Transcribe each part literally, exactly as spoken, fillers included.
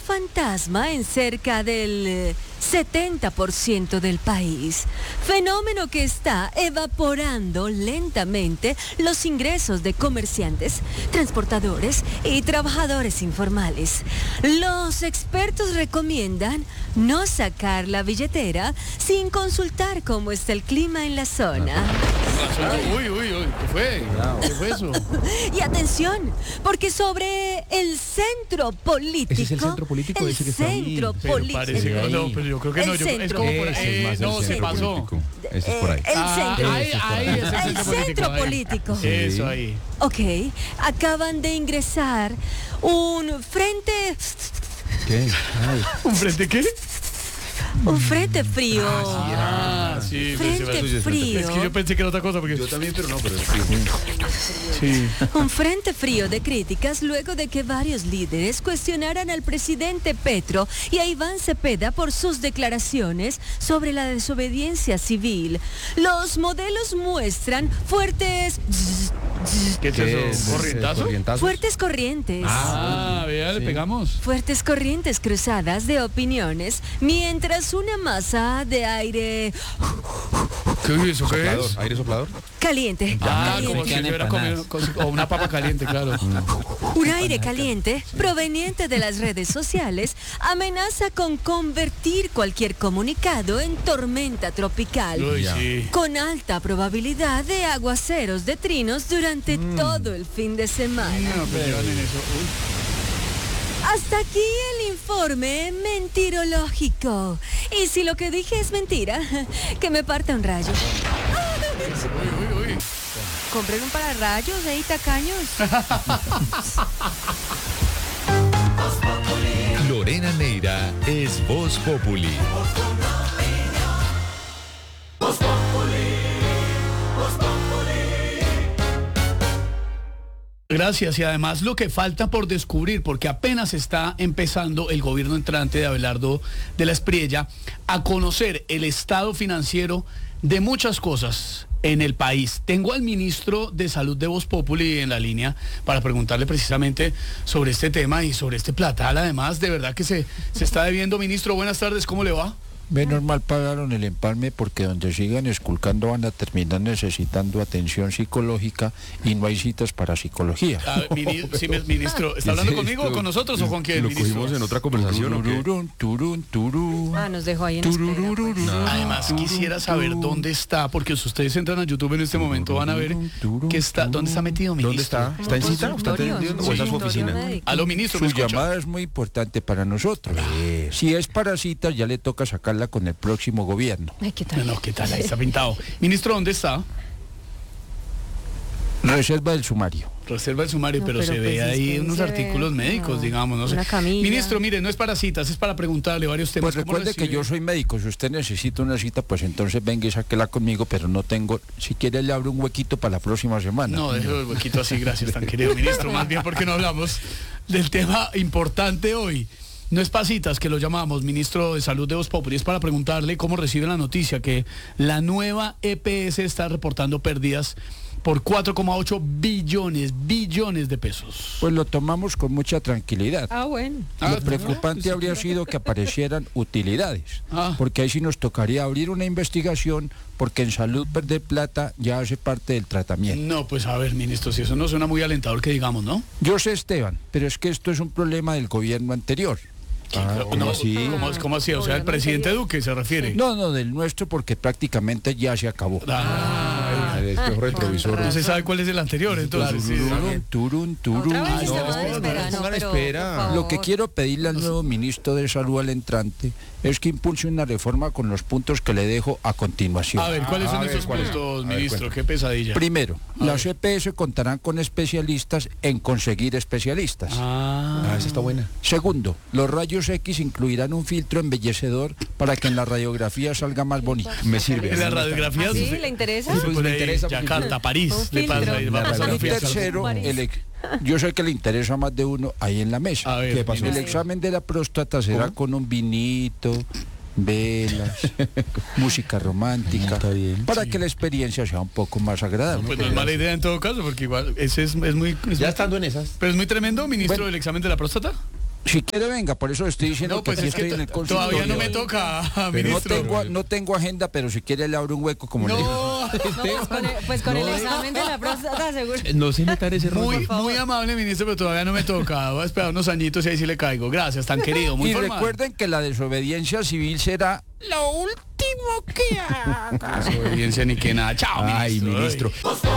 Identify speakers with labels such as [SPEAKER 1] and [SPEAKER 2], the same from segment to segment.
[SPEAKER 1] fantasma en cerca del eh, setenta por ciento del país, fenómeno que está evaporando lentamente los ingresos de comerciantes, transportadores y trabajadores informales. Los expertos recomiendan no sacar la billetera sin consultar cómo está el clima en la zona.
[SPEAKER 2] Uy, uy, uy, ¿qué fue? ¿Qué fue eso?
[SPEAKER 1] Y atención, porque sobre el centro político...
[SPEAKER 3] ¿Ese es el centro político?
[SPEAKER 1] El
[SPEAKER 3] Ese que está ahí.
[SPEAKER 1] centro
[SPEAKER 2] Pero
[SPEAKER 1] político.
[SPEAKER 2] parece que no, pero yo creo que
[SPEAKER 1] El
[SPEAKER 2] no. Yo, es
[SPEAKER 1] centro.
[SPEAKER 2] como por
[SPEAKER 3] Ese
[SPEAKER 2] ahí.
[SPEAKER 3] es más el
[SPEAKER 2] No, se
[SPEAKER 3] centro
[SPEAKER 2] pasó.
[SPEAKER 3] político. Ese es por ahí.
[SPEAKER 1] El
[SPEAKER 2] Ah,
[SPEAKER 1] centro.
[SPEAKER 2] ahí, ahí es el
[SPEAKER 1] El
[SPEAKER 2] centro político.
[SPEAKER 1] centro
[SPEAKER 2] ahí.
[SPEAKER 1] político.
[SPEAKER 3] Sí.
[SPEAKER 2] Eso ahí.
[SPEAKER 1] Ok, acaban de ingresar un frente...
[SPEAKER 3] ¿Qué? Ay.
[SPEAKER 2] ¿Un frente qué?
[SPEAKER 1] Un frente frío.
[SPEAKER 2] Ah, sí. pues, se
[SPEAKER 1] Frente
[SPEAKER 2] va-
[SPEAKER 1] frío.
[SPEAKER 2] Es que yo pensé que era otra cosa porque...
[SPEAKER 3] Yo también, pero no, pero sí.
[SPEAKER 2] Sí.
[SPEAKER 1] Un frente frío de críticas luego de que varios líderes cuestionaran al presidente Petro y a Iván Cepeda por sus declaraciones sobre la desobediencia civil. Los modelos muestran fuertes...
[SPEAKER 2] ¿Qué es
[SPEAKER 3] ¿Qué es?
[SPEAKER 2] eso? ¿Corrientazo?
[SPEAKER 3] ¿Corrientazos?
[SPEAKER 1] Fuertes corrientes.
[SPEAKER 2] Ah, vea, le
[SPEAKER 3] Sí.
[SPEAKER 2] pegamos.
[SPEAKER 1] Fuertes corrientes cruzadas de opiniones, mientras una masa de aire
[SPEAKER 2] ¿Qué es eso? ¿Qué
[SPEAKER 3] Soplador,
[SPEAKER 2] es?
[SPEAKER 3] ¿aire soplador?
[SPEAKER 1] caliente,
[SPEAKER 2] Ah,
[SPEAKER 1] caliente.
[SPEAKER 2] como si se hubiera comido con- o una papa caliente, claro.
[SPEAKER 1] Un aire caliente proveniente de las redes sociales amenaza con convertir cualquier comunicado en tormenta tropical,
[SPEAKER 2] Uy,
[SPEAKER 3] Ya.
[SPEAKER 2] sí.
[SPEAKER 1] con alta probabilidad de aguaceros de trinos durante todo el fin de semana.
[SPEAKER 2] No, pero llevan en eso. Uy.
[SPEAKER 1] Hasta aquí el informe mentirológico. Y si lo que dije es mentira, que me parte un rayo.
[SPEAKER 2] Uy, uy, uy.
[SPEAKER 1] Compren un pararrayos de tacaños.
[SPEAKER 4] Lorena Neira es Voz Populi.
[SPEAKER 2] Gracias, y además lo que falta por descubrir, porque apenas está empezando el gobierno entrante de Abelardo de la Espriella a conocer el estado financiero de muchas cosas en el país. Tengo al ministro de Salud de Voz Populi en la línea para preguntarle precisamente sobre este tema y sobre este platal. Además, de verdad que se, se está debiendo. Ministro, buenas tardes, ¿cómo le va?
[SPEAKER 5] Menos mal pagaron el empalme porque donde sigan esculcando van a terminar necesitando atención psicológica y no hay citas para psicología.
[SPEAKER 2] A ver, mini- sí, mi- ministro, ¿está hablando conmigo o con nosotros o con quién,
[SPEAKER 3] ¿Lo
[SPEAKER 2] ministro?
[SPEAKER 3] cogimos en otra conversación o qué?
[SPEAKER 5] Turururun, turun, turú.
[SPEAKER 1] Ah, nos dejó ahí en espera, pues.
[SPEAKER 5] Tururururun.
[SPEAKER 2] Además, quisiera saber dónde está, porque si ustedes entran a YouTube en este momento van a ver que está, ¿dónde está metido, ministro?
[SPEAKER 3] ¿Dónde está? ¿Está en cita? ¿O está
[SPEAKER 1] Consultorio,
[SPEAKER 3] atendiendo? ¿O está en su
[SPEAKER 1] consultorio
[SPEAKER 3] oficina?
[SPEAKER 1] médico.
[SPEAKER 2] Aló, ministro, ¿me
[SPEAKER 5] Su
[SPEAKER 2] escucha?
[SPEAKER 5] llamada es muy importante para nosotros. Si es para citas, ya le toca sacarla con el próximo gobierno.
[SPEAKER 1] Ay, qué
[SPEAKER 2] No,
[SPEAKER 1] tal.
[SPEAKER 2] no, ¿qué tal? Ahí está pintado. Ministro, ¿dónde está?
[SPEAKER 5] Reserva del sumario.
[SPEAKER 2] Reserva el sumario,
[SPEAKER 1] No,
[SPEAKER 2] pero,
[SPEAKER 1] pero
[SPEAKER 2] se
[SPEAKER 1] pues
[SPEAKER 2] ve
[SPEAKER 1] es
[SPEAKER 2] ahí
[SPEAKER 1] que
[SPEAKER 2] unos
[SPEAKER 1] se ve
[SPEAKER 2] artículos
[SPEAKER 1] como
[SPEAKER 2] médicos, digamos, no sé.
[SPEAKER 1] una camilla.
[SPEAKER 2] Ministro, mire, no es para citas, es para preguntarle varios temas.
[SPEAKER 5] Pues
[SPEAKER 2] ¿Cómo
[SPEAKER 5] recuerde que
[SPEAKER 2] recibe?
[SPEAKER 5] yo soy médico. Si usted necesita una cita, pues entonces venga y sáquela conmigo, pero no tengo. Si quiere, le abro un huequito para la próxima semana.
[SPEAKER 2] No, dejo el huequito así, gracias, tan querido ministro. Más bien porque no hablamos del tema importante hoy. No es para citas que lo llamamos, ministro de Salud de Voz Populi, es para preguntarle cómo recibe la noticia que la nueva E P S está reportando pérdidas por cuatro coma ocho billones, billones de pesos.
[SPEAKER 5] Pues lo tomamos con mucha tranquilidad.
[SPEAKER 1] Ah, bueno.
[SPEAKER 2] Ah,
[SPEAKER 5] Lo preocupante
[SPEAKER 2] no,
[SPEAKER 5] habría sido que aparecieran utilidades,
[SPEAKER 2] Ah.
[SPEAKER 5] porque ahí sí nos tocaría abrir una investigación, porque en salud perder plata ya hace parte del tratamiento.
[SPEAKER 2] No, pues a ver, ministro, si eso no suena muy alentador que digamos, ¿no?
[SPEAKER 5] Yo sé, Esteban, pero es que esto es un problema del gobierno anterior.
[SPEAKER 3] Ah, ¿cómo
[SPEAKER 2] no,
[SPEAKER 3] así?
[SPEAKER 2] ¿Cómo, cómo así? O sea, el presidente Duque se refiere.
[SPEAKER 5] No, no, del nuestro, porque prácticamente ya se acabó.
[SPEAKER 2] Ah,
[SPEAKER 3] El espejo retrovisor.
[SPEAKER 2] no se sabe cuál es el anterior, entonces. sí.
[SPEAKER 5] Tururún, turún, turún.
[SPEAKER 1] Otra vez
[SPEAKER 3] Ah, no,
[SPEAKER 1] estamos
[SPEAKER 3] no,
[SPEAKER 1] de
[SPEAKER 3] no,
[SPEAKER 1] espera,
[SPEAKER 3] no
[SPEAKER 1] no,
[SPEAKER 3] pongan
[SPEAKER 1] pero,
[SPEAKER 3] espera.
[SPEAKER 1] por favor.
[SPEAKER 5] Lo que quiero pedirle al nuevo ministro de Salud, al entrante, es que impulse una reforma con los puntos que le dejo a continuación.
[SPEAKER 2] A ver, ¿cuáles
[SPEAKER 3] A
[SPEAKER 2] son
[SPEAKER 3] ver,
[SPEAKER 2] esos
[SPEAKER 3] ¿cuáles?
[SPEAKER 2] puntos,
[SPEAKER 3] A ver,
[SPEAKER 2] ministro?
[SPEAKER 3] cuéntame.
[SPEAKER 2] Qué pesadilla.
[SPEAKER 5] Primero,
[SPEAKER 2] A
[SPEAKER 5] las
[SPEAKER 2] ver.
[SPEAKER 5] E P S contarán con especialistas en conseguir especialistas.
[SPEAKER 2] Ah,
[SPEAKER 3] Ah, esa está buena.
[SPEAKER 5] Segundo, los rayos X incluirán un filtro embellecedor para que en la radiografía salga más bonito.
[SPEAKER 3] Me sirve.
[SPEAKER 2] en la radiografía.
[SPEAKER 1] ¿Ah, sí? ¿Le interesa?
[SPEAKER 2] Sí,
[SPEAKER 3] Pues
[SPEAKER 2] por
[SPEAKER 3] me
[SPEAKER 2] ahí,
[SPEAKER 3] interesa porque-
[SPEAKER 2] Yakarta, París.
[SPEAKER 1] Un
[SPEAKER 2] Le pasa
[SPEAKER 1] filtro.
[SPEAKER 2] ahí, va a
[SPEAKER 3] La
[SPEAKER 2] pasar
[SPEAKER 5] Y
[SPEAKER 2] la fiesta.
[SPEAKER 5] tercero,
[SPEAKER 1] París.
[SPEAKER 5] el ex- yo sé que le interesa más de uno ahí en la mesa.
[SPEAKER 2] A ver,
[SPEAKER 3] ¿Qué pasó?
[SPEAKER 5] El
[SPEAKER 2] ministro.
[SPEAKER 5] examen de la próstata será con un vinito, velas, música romántica,
[SPEAKER 3] Está bien,
[SPEAKER 5] para
[SPEAKER 3] sí.
[SPEAKER 5] que la experiencia sea un poco más agradable.
[SPEAKER 2] Pues no es mala idea en todo caso, porque igual ese es, es muy... es
[SPEAKER 3] Ya
[SPEAKER 2] muy-
[SPEAKER 3] estando en esas.
[SPEAKER 2] Pero es muy tremendo, ministro,
[SPEAKER 5] Bueno.
[SPEAKER 2] el examen de la próstata.
[SPEAKER 5] Si quiere, venga, por eso estoy diciendo
[SPEAKER 2] No, pues
[SPEAKER 5] que aquí
[SPEAKER 2] es que
[SPEAKER 5] estoy en el
[SPEAKER 2] to-
[SPEAKER 5] consultorio.
[SPEAKER 2] todavía no me toca,
[SPEAKER 5] Pero no
[SPEAKER 2] ministro.
[SPEAKER 5] tengo, no tengo agenda, pero si quiere le abro un hueco como le digo.
[SPEAKER 2] No,
[SPEAKER 1] Pues con el, pues con el examen de la próstata, seguro.
[SPEAKER 3] No se metan ese rollo.
[SPEAKER 2] muy, muy amable, ministro, pero todavía no me toca. Voy a esperar unos añitos y ahí sí le caigo. Gracias, tan querido, muy
[SPEAKER 5] Y
[SPEAKER 2] formal.
[SPEAKER 5] recuerden que la desobediencia civil será lo último que haga.
[SPEAKER 2] Desobediencia ni que nada. Chao,
[SPEAKER 3] Ay, ministro.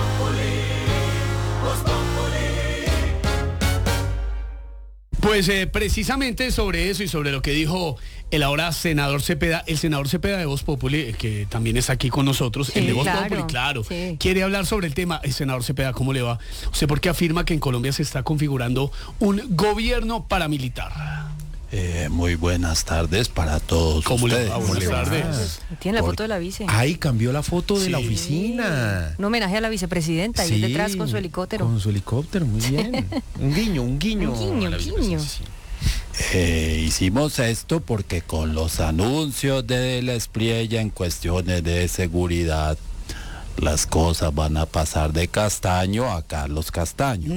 [SPEAKER 2] Pues eh, precisamente sobre eso y sobre lo que dijo el ahora senador Cepeda, el senador Cepeda de Voz Populi, eh, que también está aquí con nosotros,
[SPEAKER 1] Sí,
[SPEAKER 2] el de Voz
[SPEAKER 1] claro,
[SPEAKER 2] Populi, claro,
[SPEAKER 1] sí.
[SPEAKER 2] quiere hablar sobre el tema. El senador Cepeda, ¿cómo le va? ¿Usted por qué afirma que en Colombia se está configurando un gobierno paramilitar?
[SPEAKER 6] Eh, muy buenas tardes para todos
[SPEAKER 2] ¿Cómo le
[SPEAKER 6] ustedes.
[SPEAKER 2] va? Buenas tardes.
[SPEAKER 1] Tiene la
[SPEAKER 6] Por-
[SPEAKER 1] foto de la vice.
[SPEAKER 3] Ay, cambió la foto de la
[SPEAKER 2] Sí.
[SPEAKER 3] oficina.
[SPEAKER 1] Un homenaje a la vicepresidenta y él
[SPEAKER 3] Sí,
[SPEAKER 1] detrás con su helicóptero.
[SPEAKER 3] Con su helicóptero, muy bien. Un guiño, un guiño.
[SPEAKER 1] Un guiño,
[SPEAKER 3] a la
[SPEAKER 1] guiño.
[SPEAKER 3] vicepresidencia, sí.
[SPEAKER 6] Eh, hicimos esto porque con los anuncios de la Espriella en cuestiones de seguridad, las cosas van a pasar de Castaño a Carlos Castaño.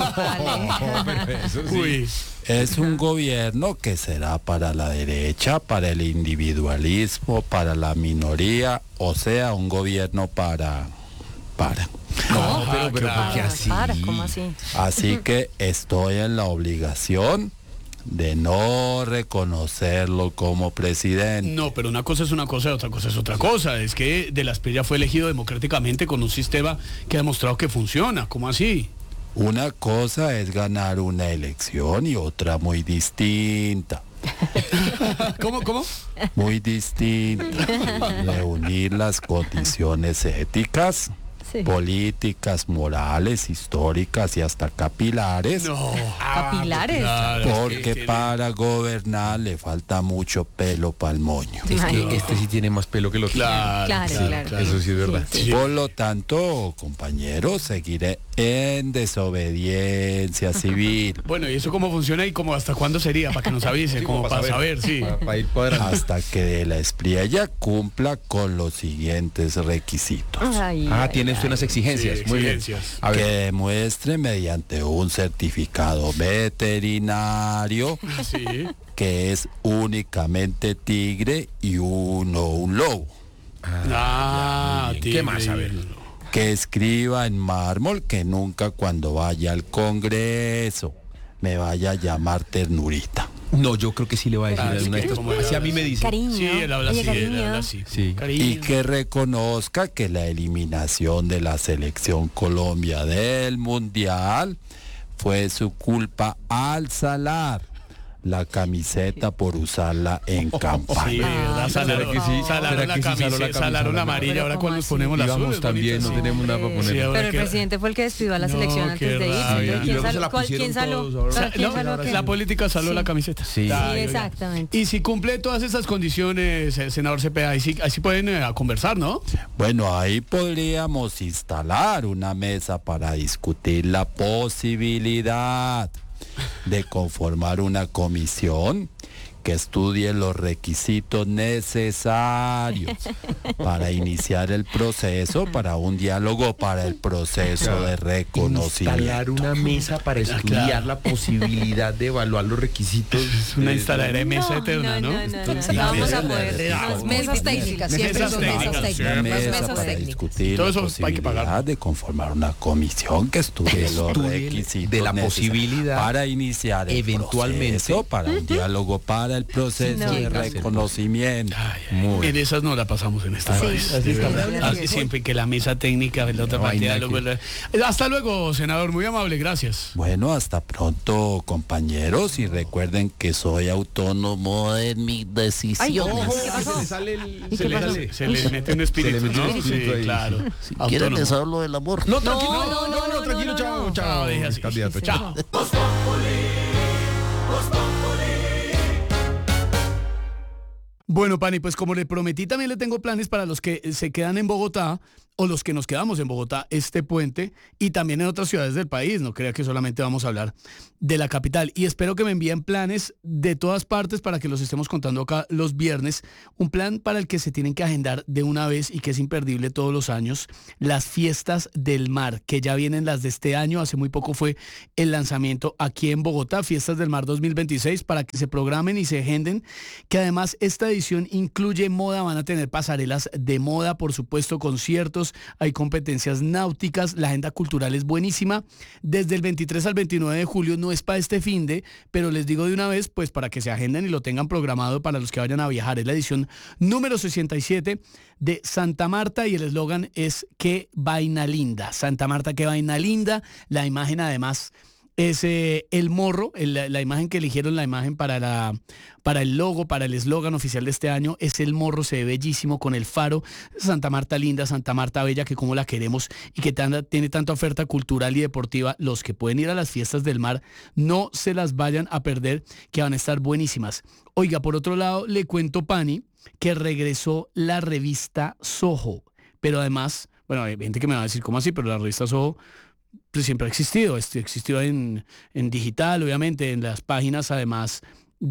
[SPEAKER 2] Uy,
[SPEAKER 6] Es un gobierno que será para la derecha, para el individualismo, para la minoría, o sea, un gobierno para... para.
[SPEAKER 3] No, pero, pero
[SPEAKER 2] claro.
[SPEAKER 3] ¿por qué así?
[SPEAKER 1] Para, ¿cómo así?
[SPEAKER 6] Así que estoy en la obligación de no reconocerlo como presidente.
[SPEAKER 2] no, pero una cosa es una cosa y otra cosa es otra cosa. Es que De la Espriella fue elegido democráticamente con un sistema que ha demostrado que funciona. ¿Cómo así?
[SPEAKER 6] Una cosa es ganar una elección y otra muy distinta.
[SPEAKER 2] ¿Cómo, cómo?
[SPEAKER 6] Muy distinta. Reunir las condiciones éticas,
[SPEAKER 1] Sí.
[SPEAKER 6] políticas, morales, históricas y hasta capilares.
[SPEAKER 2] No.
[SPEAKER 1] Capilares.
[SPEAKER 2] Claro, es que
[SPEAKER 6] Porque
[SPEAKER 2] tiene-
[SPEAKER 6] para gobernar le falta mucho pelo para el moño.
[SPEAKER 3] Es
[SPEAKER 1] Ay.
[SPEAKER 3] que este sí tiene más pelo que el otro.
[SPEAKER 2] Claro,
[SPEAKER 1] Claro,
[SPEAKER 2] claro,
[SPEAKER 1] claro.
[SPEAKER 3] Eso sí es verdad.
[SPEAKER 1] Sí,
[SPEAKER 2] Sí.
[SPEAKER 6] Por lo tanto, compañeros, seguiré en desobediencia civil
[SPEAKER 2] Bueno, ¿y eso cómo funciona y cómo hasta cuándo sería? Para que nos avisen,
[SPEAKER 3] Sí,
[SPEAKER 2] como para saber, sí.
[SPEAKER 3] Para, para ir cuadrando.
[SPEAKER 6] hasta que De la Espriella cumpla con los siguientes requisitos.
[SPEAKER 1] Ay,
[SPEAKER 3] Ah,
[SPEAKER 1] ay,
[SPEAKER 3] tiene usted
[SPEAKER 1] ay.
[SPEAKER 3] unas exigencias.
[SPEAKER 2] Sí,
[SPEAKER 3] Muy bien.
[SPEAKER 2] exigencias.
[SPEAKER 3] A
[SPEAKER 6] Que
[SPEAKER 3] ver.
[SPEAKER 6] demuestre mediante un certificado veterinario
[SPEAKER 2] Sí.
[SPEAKER 6] que es únicamente tigre y uno un lobo.
[SPEAKER 2] Ah,
[SPEAKER 3] bien. ¿Qué
[SPEAKER 2] tigre.
[SPEAKER 3] más? A ver.
[SPEAKER 6] Que escriba en mármol que nunca cuando vaya al Congreso me vaya a llamar ternurita.
[SPEAKER 3] No, yo creo que sí le va a decir
[SPEAKER 2] Ah, es
[SPEAKER 3] alguna de
[SPEAKER 2] que
[SPEAKER 3] estas.
[SPEAKER 2] como él
[SPEAKER 3] Así a
[SPEAKER 2] habla
[SPEAKER 3] mí me
[SPEAKER 2] así.
[SPEAKER 3] dice.
[SPEAKER 1] Cariño.
[SPEAKER 2] Sí, él habla
[SPEAKER 1] Oye,
[SPEAKER 2] así, él
[SPEAKER 1] cariño.
[SPEAKER 2] habla así.
[SPEAKER 3] Sí.
[SPEAKER 2] Cariño.
[SPEAKER 6] Y que reconozca que la eliminación de la selección Colombia del Mundial fue su culpa al salar la camiseta por usarla en
[SPEAKER 2] Sí,
[SPEAKER 6] campaña.
[SPEAKER 2] ¿verdad?
[SPEAKER 1] Ah,
[SPEAKER 2] Salaron,
[SPEAKER 1] ¿será que sí?
[SPEAKER 2] salaron
[SPEAKER 3] ¿Será
[SPEAKER 2] la
[SPEAKER 3] que sí saló la
[SPEAKER 2] camiseta,
[SPEAKER 3] camisa
[SPEAKER 2] salaron la
[SPEAKER 3] amarilla?
[SPEAKER 2] amarilla,
[SPEAKER 1] Pero
[SPEAKER 2] ahora
[SPEAKER 1] ¿cómo
[SPEAKER 2] cuando nos
[SPEAKER 1] así?
[SPEAKER 2] ponemos la
[SPEAKER 3] Y
[SPEAKER 2] azul.
[SPEAKER 3] vamos
[SPEAKER 2] es
[SPEAKER 3] también,
[SPEAKER 2] bonito,
[SPEAKER 3] no
[SPEAKER 2] sí.
[SPEAKER 3] tenemos nada para poner.
[SPEAKER 2] Sí, ahora
[SPEAKER 1] Pero el
[SPEAKER 2] que-
[SPEAKER 1] presidente fue el que despidió a la
[SPEAKER 2] No,
[SPEAKER 1] selección antes
[SPEAKER 2] qué
[SPEAKER 1] de irse.
[SPEAKER 2] rabia.
[SPEAKER 1] Entonces,
[SPEAKER 3] Y
[SPEAKER 1] ¿quién
[SPEAKER 3] luego se
[SPEAKER 1] saló?
[SPEAKER 3] la
[SPEAKER 1] ¿Cuál-
[SPEAKER 3] pusieron
[SPEAKER 1] ¿Quién saló?
[SPEAKER 3] todos ahora.
[SPEAKER 1] Claro,
[SPEAKER 2] Sa-
[SPEAKER 1] ¿quién
[SPEAKER 2] no,
[SPEAKER 1] saló qué?
[SPEAKER 2] la política saló
[SPEAKER 1] Sí.
[SPEAKER 2] la camiseta.
[SPEAKER 3] Sí.
[SPEAKER 2] Ay,
[SPEAKER 1] Sí,
[SPEAKER 2] ay, ay.
[SPEAKER 1] exactamente.
[SPEAKER 2] Y si cumple todas esas condiciones, el senador Cepeda, ahí sí, ahí sí pueden eh, a conversar, ¿no?
[SPEAKER 6] Bueno, ahí podríamos instalar una mesa para discutir la posibilidad de conformar una comisión que estudie los requisitos necesarios para iniciar el proceso, para un diálogo, para el proceso de
[SPEAKER 3] Instalar
[SPEAKER 6] reconocimiento.
[SPEAKER 3] una mesa para estudiar
[SPEAKER 2] claro.
[SPEAKER 3] la posibilidad de evaluar los requisitos.
[SPEAKER 2] Es una
[SPEAKER 3] de-
[SPEAKER 2] instaladera de mesa eterna, ¿no?
[SPEAKER 1] No, no, no,
[SPEAKER 3] Entonces,
[SPEAKER 1] no vamos a
[SPEAKER 6] sí,
[SPEAKER 1] poder.
[SPEAKER 6] sí,
[SPEAKER 1] Las
[SPEAKER 6] sí,
[SPEAKER 1] mesas
[SPEAKER 6] sí,
[SPEAKER 1] técnicas,
[SPEAKER 2] sí,
[SPEAKER 1] siempre
[SPEAKER 2] mesas
[SPEAKER 1] son mesas
[SPEAKER 2] técnicas,
[SPEAKER 1] técnicas.
[SPEAKER 6] Una
[SPEAKER 2] Las
[SPEAKER 6] mesa
[SPEAKER 1] mesas
[SPEAKER 6] para
[SPEAKER 1] técnicas.
[SPEAKER 6] discutir
[SPEAKER 2] Todo
[SPEAKER 6] la
[SPEAKER 2] eso hay que pagar.
[SPEAKER 6] posibilidad de conformar una comisión que estudie los
[SPEAKER 3] estudie
[SPEAKER 6] requisitos
[SPEAKER 3] de la
[SPEAKER 6] necesarios
[SPEAKER 3] posibilidad,
[SPEAKER 6] para iniciar el
[SPEAKER 3] eventualmente,
[SPEAKER 6] proceso, para un diálogo, para el proceso
[SPEAKER 1] No.
[SPEAKER 6] de reconocimiento.
[SPEAKER 2] Ay, ay, en esas no la pasamos en este
[SPEAKER 1] Sí,
[SPEAKER 2] país.
[SPEAKER 1] sí,
[SPEAKER 2] de
[SPEAKER 1] sí,
[SPEAKER 2] verdad.
[SPEAKER 1] sí,
[SPEAKER 2] Así
[SPEAKER 1] sí.
[SPEAKER 2] siempre que la mesa técnica, la otra
[SPEAKER 3] No hay
[SPEAKER 2] parte
[SPEAKER 3] nada
[SPEAKER 2] diálogo,
[SPEAKER 3] que-
[SPEAKER 2] ¿verdad? Hasta luego, senador, muy amable, gracias.
[SPEAKER 6] Bueno, hasta pronto, compañeros, y recuerden que soy autónomo en mis decisiones.
[SPEAKER 1] Ojo, ¿qué pasó?
[SPEAKER 3] Se le sale el.
[SPEAKER 1] ¿Y
[SPEAKER 3] Se
[SPEAKER 1] qué
[SPEAKER 3] le
[SPEAKER 1] pasó?
[SPEAKER 3] sale.
[SPEAKER 2] Se le mete un espíritu,
[SPEAKER 3] Se le mete un
[SPEAKER 2] ¿no?
[SPEAKER 3] espíritu
[SPEAKER 2] Sí,
[SPEAKER 3] ahí,
[SPEAKER 2] claro.
[SPEAKER 6] Si quieren les
[SPEAKER 2] Autónomo.
[SPEAKER 6] hablo del amor.
[SPEAKER 3] No, tranquilo.
[SPEAKER 1] No, no, no, no,
[SPEAKER 3] tranquilo,
[SPEAKER 1] no,
[SPEAKER 3] chao,
[SPEAKER 1] no.
[SPEAKER 3] chao.
[SPEAKER 2] No, deje así.
[SPEAKER 3] Candidato,
[SPEAKER 1] Sí,
[SPEAKER 3] chao.
[SPEAKER 1] sí.
[SPEAKER 2] Bueno, Pani, pues como le prometí, también le tengo planes para los que se quedan en Bogotá o los que nos quedamos en Bogotá este puente y también en otras ciudades del país. No crea que solamente vamos a hablar de la capital. Y espero que me envíen planes de todas partes para que los estemos contando acá los viernes. Un plan para el que se tienen que agendar de una vez y que es imperdible todos los años. Las fiestas del mar, que ya vienen las de este año. Hace muy poco fue el lanzamiento aquí en Bogotá, Fiestas del Mar dos mil veintiséis, para que se programen y se agenden, que además esta edición incluye moda, van a tener pasarelas de moda, por supuesto, conciertos, hay competencias náuticas, la agenda cultural es buenísima. Desde el veintitrés al veintinueve de julio, no es para este finde, pero les digo de una vez, pues para que se agenden y lo tengan programado para los que vayan a viajar. Es la edición número sesenta y siete de Santa Marta y el eslogan es "Qué vaina linda". Santa Marta, qué vaina linda. La imagen además es eh, el morro, el, la imagen que eligieron, la imagen para, la, para el logo, para el eslogan oficial de este año, es el morro, se ve bellísimo con el faro. Santa Marta linda, Santa Marta bella, que como la queremos y que tanda, tiene tanta oferta cultural y deportiva. Los que pueden ir a las fiestas del mar, no se las vayan a perder, que van a estar buenísimas. Oiga, por otro lado, le cuento, Pani, que regresó la revista Soho, pero además, bueno, hay gente que me va a decir, ¿cómo así? Pero la revista Soho pues siempre ha existido, existió en, en digital, obviamente, en las páginas además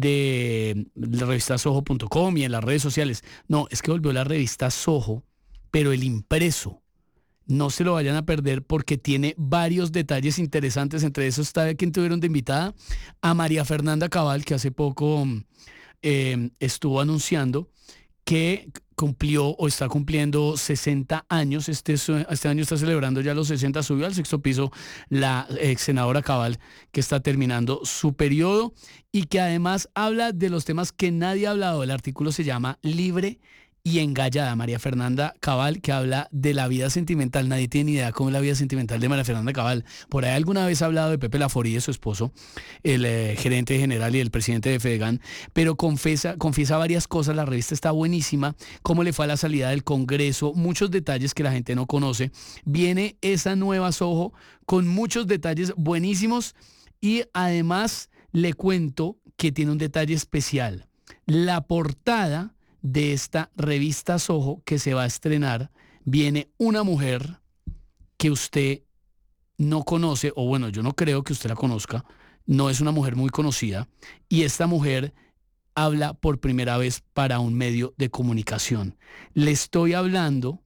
[SPEAKER 2] de la revista soho punto com y en las redes sociales. No, es que volvió la revista Soho, pero el impreso. No se lo vayan a perder porque tiene varios detalles interesantes. Entre esos está quien tuvieron de invitada a María Fernanda Cabal, que hace poco eh, estuvo anunciando que cumplió o está cumpliendo sesenta años, este, este año está celebrando ya los sesenta, subió al sexto piso la ex senadora Cabal, que está terminando su periodo y que además habla de los temas que nadie ha hablado. El artículo se llama Libre y Engallada, María Fernanda Cabal, que habla de la vida sentimental. Nadie tiene ni idea cómo es la vida sentimental de María Fernanda Cabal. Por ahí alguna vez ha hablado de Pepe Laforí, de su esposo, el eh, gerente general y el presidente de Fedegan, pero confiesa, confiesa varias cosas. La revista está buenísima, cómo le fue a la salida del Congreso, muchos detalles que la gente no conoce. Viene esa nueva Soho con muchos detalles buenísimos y además le cuento que tiene un detalle especial. La portada de esta revista Soho que se va a estrenar, viene una mujer que usted no conoce, o bueno, yo no creo que usted la conozca, no es una mujer muy conocida, y esta mujer habla por primera vez para un medio de comunicación. Le estoy hablando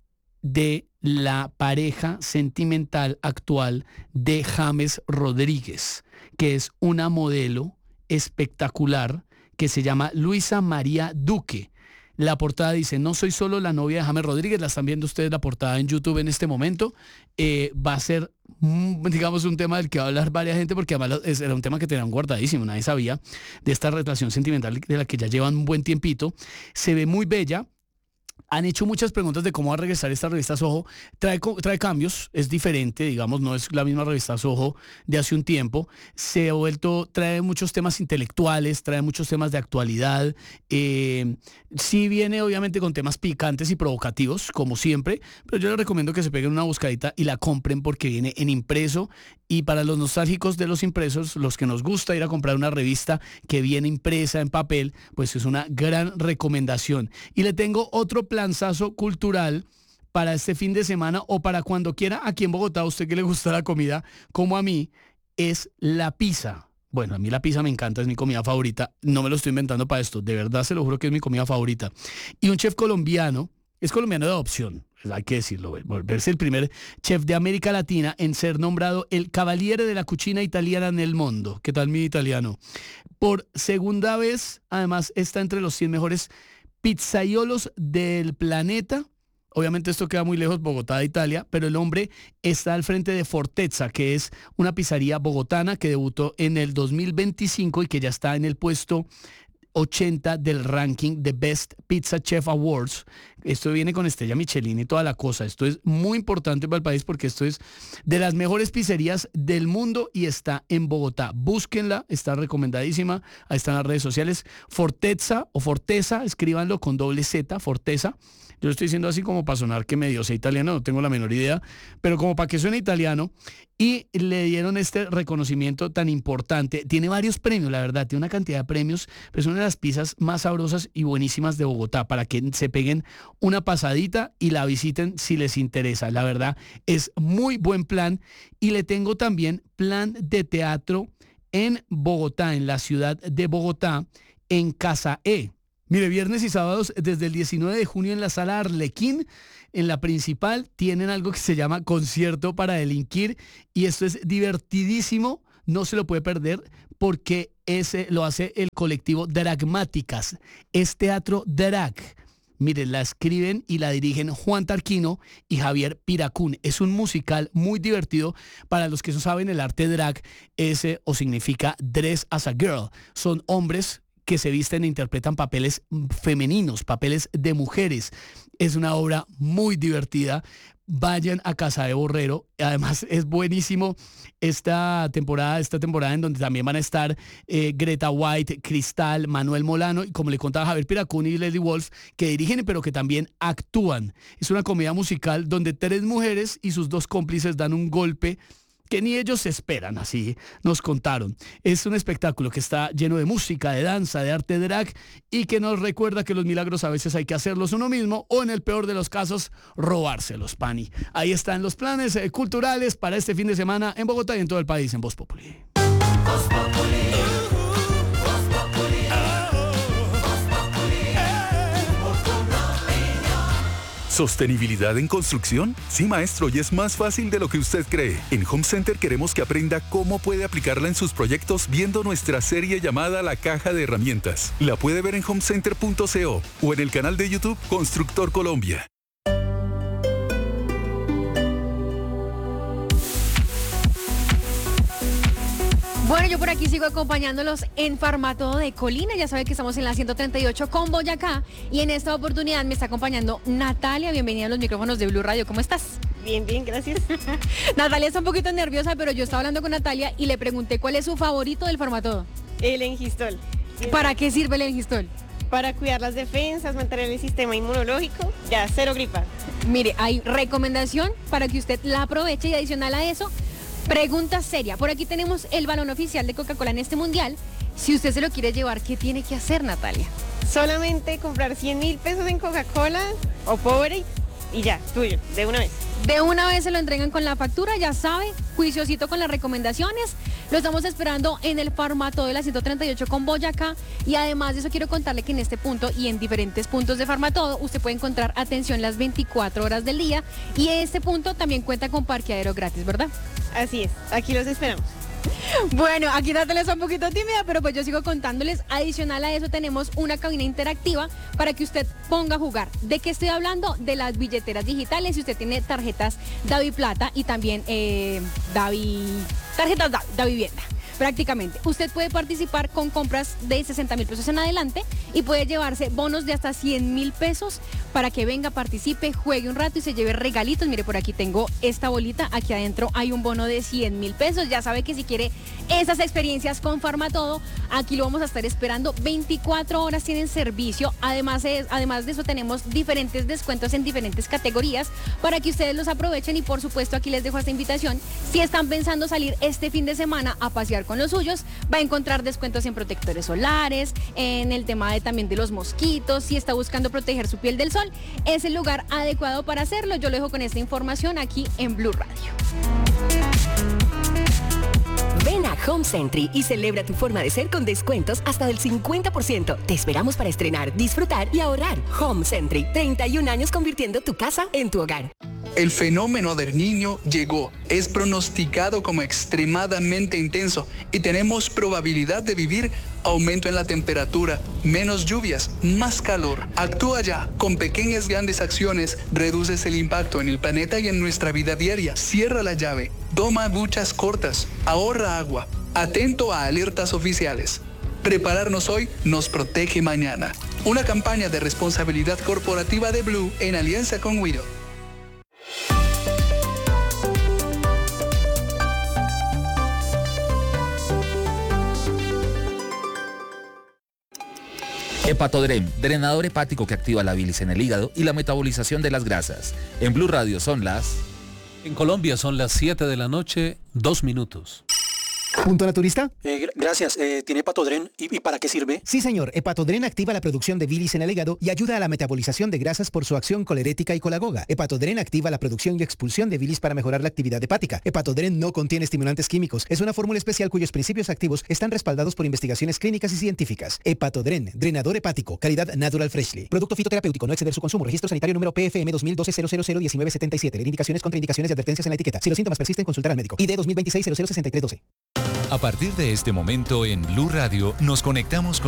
[SPEAKER 2] de la pareja sentimental actual de James Rodríguez, que es una modelo espectacular, que se llama Luisa María Duque. La portada dice, no soy solo la novia de James Rodríguez, la están viendo ustedes la portada en YouTube en este momento. Eh, va a ser, digamos, un tema del que va a hablar varias gente, porque además era un tema que tenían guardadísimo, nadie sabía de esta relación sentimental de la que ya llevan un buen tiempito. Se ve muy bella. Han hecho muchas preguntas de cómo va a regresar esta revista Soho. Trae, trae cambios, es diferente, digamos, no es la misma revista Soho de hace un tiempo. Se ha vuelto, trae muchos temas intelectuales, trae muchos temas de actualidad. Eh, sí viene obviamente con temas picantes y provocativos, como siempre, pero yo les recomiendo que se peguen una buscadita y la compren porque viene en impreso. Y para los nostálgicos de los impresos, los que nos gusta ir a comprar una revista que viene impresa en papel, pues es una gran recomendación. Y le tengo otro planzazo cultural para este fin de semana o para cuando quiera aquí en Bogotá. A usted que le gusta la comida, como a mí, es la pizza. Bueno, a mí la pizza me encanta, es mi comida favorita. No me lo estoy inventando para esto, de verdad se lo juro que es mi comida favorita. Y un chef colombiano, es colombiano de adopción, hay que decirlo, volverse el primer chef de América Latina en ser nombrado el Cavaliere de la Cucina Italiana en el mundo. ¿Qué tal mi italiano? Por segunda vez, además, está entre los cien mejores pizzaiolos del planeta. Obviamente esto queda muy lejos, Bogotá de Italia, pero el hombre está al frente de Fortezza, que es una pizzería bogotana que debutó en el dos mil veinticinco y que ya está en el puesto ochenta del ranking de Best Pizza Chef Awards. Esto viene con estrella Michelin y toda la cosa. Esto es muy importante para el país porque esto es de las mejores pizzerías del mundo y está en Bogotá. Búsquenla, está recomendadísima. Ahí están las redes sociales. Fortezza o Forteza, escríbanlo con doble Z, Forteza. Yo lo estoy diciendo así como para sonar que medio sea italiano, no tengo la menor idea, pero como para que suene italiano. Y le dieron este reconocimiento tan importante. Tiene varios premios, la verdad, tiene una cantidad de premios, pero es una de las pizzas más sabrosas y buenísimas de Bogotá, para que se peguen una pasadita y la visiten si les interesa. La verdad es muy buen plan y le tengo también plan de teatro en Bogotá, en la ciudad de Bogotá, en Casa E. Mire, viernes y sábados desde el diecinueve de junio en la sala Arlequín, en la principal, tienen algo que se llama concierto para delinquir y esto es divertidísimo, no se lo puede perder porque ese lo hace el colectivo Dragmáticas, es teatro drag. Miren, la escriben y la dirigen Juan Tarquino y Javier Piracún. Es un musical muy divertido. Para los que no saben, el arte drag ese o significa dress as a girl. Son hombres que se visten e interpretan papeles femeninos, papeles de mujeres. Es una obra muy divertida. Vayan a Casa de Borrero. Además es buenísimo esta temporada, esta temporada en donde también van a estar eh, Greta White, Cristal, Manuel Molano y como le contaba Javier Piracún y Leslie Wolf, que dirigen pero que también actúan. Es una comedia musical donde tres mujeres y sus dos cómplices dan un golpe que ni ellos se esperan, así nos contaron. Es un espectáculo que está lleno de música, de danza, de arte drag y que nos recuerda que los milagros a veces hay que hacerlos uno mismo o en el peor de los casos, robárselos, Pani. Ahí están los planes eh, culturales para este fin de semana en Bogotá y en todo el país en Voz Populi. Voz Populi.
[SPEAKER 7] ¿Sostenibilidad en construcción? Sí, maestro, y es más fácil de lo que usted cree. En Home Center queremos que aprenda cómo puede aplicarla en sus proyectos viendo nuestra serie llamada La Caja de Herramientas. La puede ver en homecenter punto co o en el canal de YouTube Constructor Colombia.
[SPEAKER 8] Bueno, yo por aquí sigo acompañándolos en Farmatodo de Colina. Ya saben que estamos en la ciento treinta y ocho con Boyacá. Y en esta oportunidad me está acompañando Natalia. Bienvenida a los micrófonos de Blue Radio. ¿Cómo estás?
[SPEAKER 9] Bien, bien, gracias.
[SPEAKER 8] Natalia está un poquito nerviosa, pero yo estaba hablando con Natalia y le pregunté cuál es su favorito del Farmatodo.
[SPEAKER 9] El Engistol.
[SPEAKER 8] ¿Para qué sirve el Engistol?
[SPEAKER 9] Para cuidar las defensas, mantener el sistema inmunológico, ya cero gripa.
[SPEAKER 8] Mire, hay recomendación para que usted la aproveche y adicional a eso, pregunta seria. Por aquí tenemos el balón oficial de Coca-Cola en este mundial. Si usted se lo quiere llevar, ¿qué tiene que hacer, Natalia?
[SPEAKER 9] Solamente comprar cien mil pesos en Coca-Cola o Powerade y ya, tuyo, de una vez.
[SPEAKER 8] De una vez se lo entregan con la factura, ya sabe, juiciosito con las recomendaciones. Lo estamos esperando en el Farmatodo de la ciento treinta y ocho con Boyacá. Y además de eso quiero contarle que en este punto y en diferentes puntos de Farmatodo usted puede encontrar atención las veinticuatro horas del día. Y este punto también cuenta con parqueadero gratis, ¿verdad?
[SPEAKER 9] Así es, aquí los esperamos.
[SPEAKER 8] Bueno, aquí Natalia está un poquito tímida, pero pues yo sigo contándoles. Adicional a eso tenemos una cabina interactiva para que usted ponga a jugar. ¿De qué estoy hablando? De las billeteras digitales. Si usted tiene tarjetas Davi Plata y también eh, Davi... tarjetas Davi, Davi Vivienda. Prácticamente, usted puede participar con compras de sesenta mil pesos en adelante y puede llevarse bonos de hasta cien mil pesos para que venga, participe, juegue un rato y se lleve regalitos. Mire, por aquí tengo esta bolita, aquí adentro hay un bono de cien mil pesos. Ya sabe que si quiere esas experiencias con Farmatodo, aquí lo vamos a estar esperando. veinticuatro horas tienen servicio. Además, es, además de eso tenemos diferentes descuentos en diferentes categorías para que ustedes los aprovechen y por supuesto aquí les dejo esta invitación. Si están pensando salir este fin de semana a pasear con los suyos, va a encontrar descuentos en protectores solares, en el tema de también de los mosquitos. Si está buscando proteger su piel del sol, es el lugar adecuado para hacerlo. Yo lo dejo con esta información aquí en Blue Radio.
[SPEAKER 10] Ven a Home Century y celebra tu forma de ser con descuentos hasta del cincuenta por ciento. Te esperamos para estrenar, disfrutar y ahorrar. Home Century, treinta y un años convirtiendo tu casa en tu hogar.
[SPEAKER 11] El fenómeno del Niño llegó, es pronosticado como extremadamente intenso y tenemos probabilidad de vivir aumento en la temperatura, menos lluvias, más calor. Actúa ya, con pequeñas grandes acciones reduces el impacto en el planeta y en nuestra vida diaria. Cierra la llave, toma duchas cortas, ahorra agua, atento a alertas oficiales. Prepararnos hoy nos protege mañana. Una campaña de responsabilidad corporativa de Blue en alianza con Wido.
[SPEAKER 12] Hepatodrem, drenador hepático que activa la bilis en el hígado y la metabolización de las grasas. En Blue Radio son las...
[SPEAKER 13] En Colombia son las siete de la noche, dos minutos. ¿Punto naturista?
[SPEAKER 14] Eh, gr- gracias. Eh, ¿Tiene Hepatodren? ¿Y, ¿Y para qué sirve?
[SPEAKER 13] Sí, señor. Hepatodren activa la producción de bilis en el hígado y ayuda a la metabolización de grasas por su acción colerética y colagoga. Hepatodren activa la producción y expulsión de bilis para mejorar la actividad hepática. Hepatodren no contiene estimulantes químicos. Es una fórmula especial cuyos principios activos están respaldados por investigaciones clínicas y científicas. Hepatodren, drenador hepático, calidad Natural Freshly. Producto fitoterapéutico, no exceder su consumo. Registro sanitario número P F M dos mil doce cero cero cero diecinueve setenta y siete. Leer indicaciones, contraindicaciones y advertencias en la etiqueta. Si los síntomas persisten, consultar al médico. I D dos mil veintiséis cero cero sesenta y tres doce.
[SPEAKER 4] A partir de este momento en Blue Radio nos conectamos con